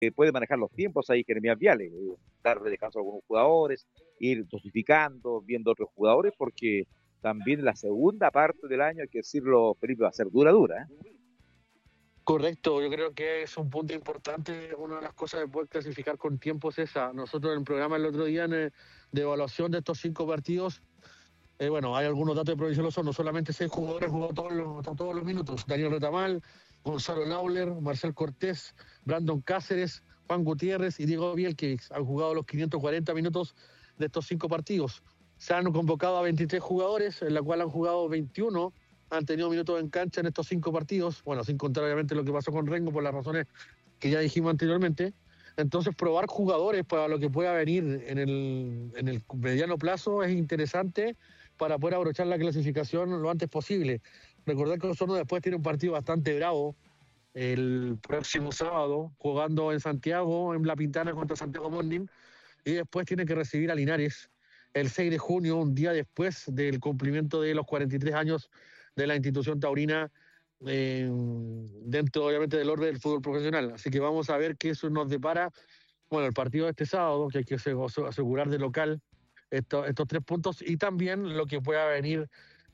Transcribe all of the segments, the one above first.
puede manejar los tiempos ahí Jeremías Viales, darle descanso a algunos jugadores, ir dosificando, viendo otros jugadores, porque también la segunda parte del año, hay que decirlo, Felipe, va a ser dura, ¿eh? Correcto, yo creo que es un punto importante. Una de las cosas de poder clasificar con tiempo es esa. Nosotros en el programa el otro día de evaluación de estos 5 partidos, bueno, hay algunos datos de Provincial Osorno, solamente 6 jugadores jugó todos los minutos. Daniel Retamal, Gonzalo Lauler, Marcel Cortés, Brandon Cáceres, Juan Gutiérrez y Diego Biel, que han jugado los 540 minutos de estos 5 partidos. Se han convocado a 23 jugadores, en la cual han jugado 21, han tenido minutos en cancha en estos 5 partidos, bueno, sin contar obviamente lo que pasó con Rengo por las razones que ya dijimos anteriormente. Entonces, probar jugadores para lo que pueda venir en el mediano plazo es interesante para poder abrochar la clasificación lo antes posible. Recordar que Osorno después tiene un partido bastante bravo el próximo sábado, jugando en Santiago, en La Pintana contra Santiago Morning, y después tiene que recibir a Linares el 6 de junio, un día después del cumplimiento de los 43 años de la institución taurina, dentro obviamente del orden del fútbol profesional. Así que vamos a ver qué eso nos depara. Bueno, el partido de este sábado, que hay que asegurar de local estos 3 puntos, y también lo que pueda venir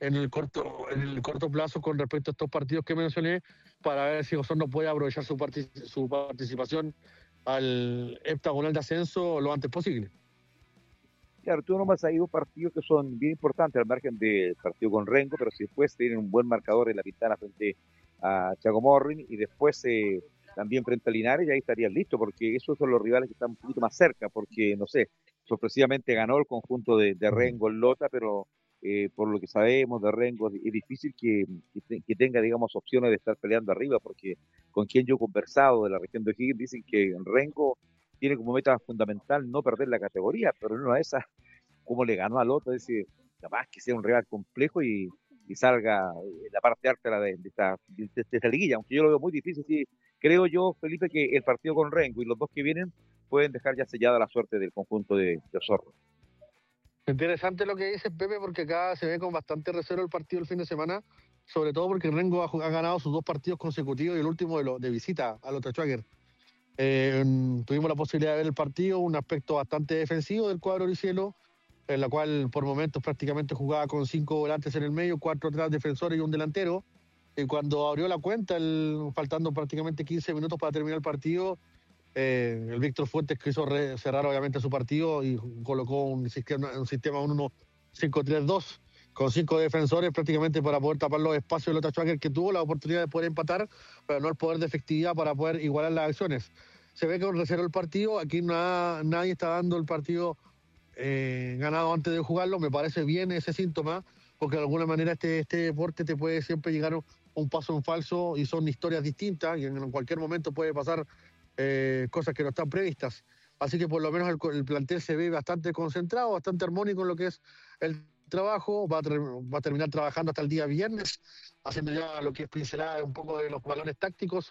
en el corto plazo con respecto a estos partidos que mencioné, para ver si Osorno puede aprovechar su participación al heptagonal de ascenso lo antes posible. Claro, tú nomás hay dos partidos que son bien importantes al margen del partido con Rengo, pero si después tienen un buen marcador en la Pintana frente a Chaco Morrin y después también frente a Linares, ya ahí estarían listos, porque esos son los rivales que están un poquito más cerca, porque no sé, sorpresivamente ganó el conjunto de Rengo en Lota, pero por lo que sabemos de Rengo es difícil que tenga, digamos, opciones de estar peleando arriba, porque con quien yo he conversado de la región de O'Higgins dicen que Rengo tiene como meta fundamental no perder la categoría, pero en una de esas cómo le ganó al otro, es decir, capaz que sea un rival complejo y salga la parte alta de esta liguilla, aunque yo lo veo muy difícil, sí, creo yo, Felipe, que el partido con Rengo y los dos que vienen pueden dejar ya sellada la suerte del conjunto de Osorno. Interesante lo que dice Pepe, porque acá se ve con bastante reserva el partido el fin de semana, sobre todo porque Rengo ha ganado sus 2 partidos consecutivos y el último de visita a los Tachuaguer. Tuvimos la posibilidad de ver el partido, un aspecto bastante defensivo del cuadro oricielo, en la cual por momentos prácticamente jugaba con 5 volantes en el medio, 4 atrás defensores y un delantero. Y cuando abrió la cuenta, faltando prácticamente 15 minutos para terminar el partido, el Víctor Fuentes quiso cerrar obviamente su partido y colocó un sistema 1-5-3-2 con 5 defensores prácticamente para poder tapar los espacios de Lota Schwager, que tuvo la oportunidad de poder empatar, pero no el poder de efectividad para poder igualar las acciones. Se ve que reservó el partido, aquí nadie está dando el partido ganado antes de jugarlo. Me parece bien ese síntoma, porque de alguna manera este deporte te puede siempre llegar un paso en falso y son historias distintas y en cualquier momento puede pasar cosas que no están previstas. Así que por lo menos el plantel se ve bastante concentrado, bastante armónico en lo que es el trabajo. Va a terminar trabajando hasta el día viernes, haciendo ya lo que es pincelada un poco de los balones tácticos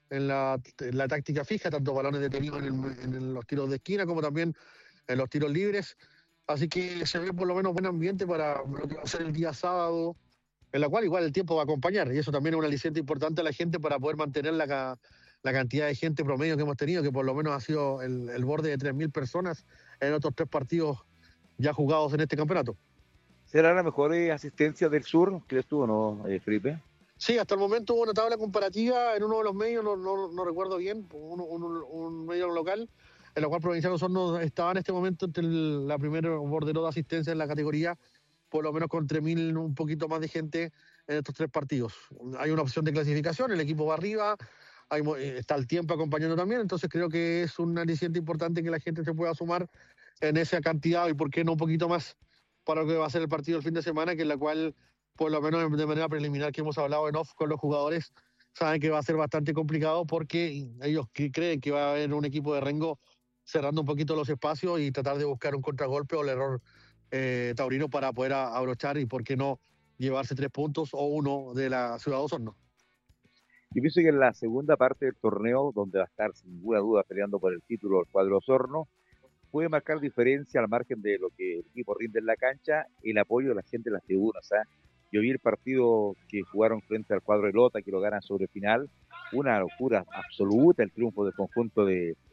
en la táctica fija, tanto balones detenidos en los tiros de esquina como también en los tiros libres. Así que se ve por lo menos buen ambiente para lo que va a ser el día sábado, en la cual igual el tiempo va a acompañar, y eso también es un aliciente importante a la gente para poder mantener la cantidad de gente promedio que hemos tenido, que por lo menos ha sido el borde de 3.000 personas en otros 3 partidos ya jugados en este campeonato. ¿Será la mejor asistencia del sur, crees tú o no, Felipe? Sí, hasta el momento hubo una tabla comparativa en uno de los medios, no recuerdo bien, un medio local, en la cual Provincial Osorno estaba en este momento entre la primera bordero de asistencia en la categoría, por lo menos con 3.000, un poquito más de gente en estos 3 partidos. Hay una opción de clasificación, el equipo va arriba, está el tiempo acompañando también, entonces creo que es un aliciente importante que la gente se pueda sumar en esa cantidad y por qué no un poquito más para lo que va a ser el partido el fin de semana, que en la cual, por lo menos de manera preliminar que hemos hablado en off con los jugadores, saben que va a ser bastante complicado porque ellos creen que va a haber un equipo de Rengo cerrando un poquito los espacios y tratar de buscar un contragolpe o el error taurino para poder abrochar y por qué no llevarse 3 puntos o 1 de la Ciudad de Osorno. Yo pienso que en la segunda parte del torneo, donde va a estar sin ninguna duda peleando por el título el cuadro Osorno, puede marcar diferencia al margen de lo que el equipo rinde en la cancha, el apoyo de la gente en las tribunas. ¿Eh? Yo vi el partido que jugaron frente al cuadro de Lota, que lo ganan sobre final, una locura absoluta el triunfo del conjunto